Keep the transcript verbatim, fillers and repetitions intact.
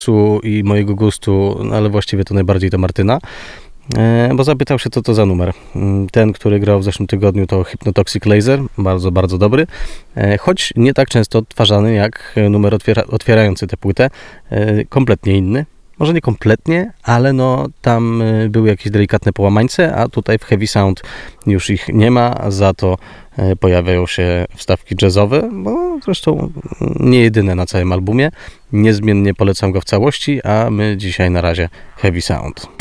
i mojego gustu, no ale właściwie to najbardziej to Martyna, bo zapytał się, co to za numer. Ten, który grał w zeszłym tygodniu, to Hypnotoxic Laser, bardzo, bardzo dobry, choć nie tak często odtwarzany jak numer otwiera, otwierający tę płytę, kompletnie inny. Może nie kompletnie, ale no tam były jakieś delikatne połamańce, a tutaj w Heavy Sound już ich nie ma, za to pojawiają się wstawki jazzowe, bo zresztą nie jedyne na całym albumie. Niezmiennie polecam go w całości, a my dzisiaj na razie Heavy Sound.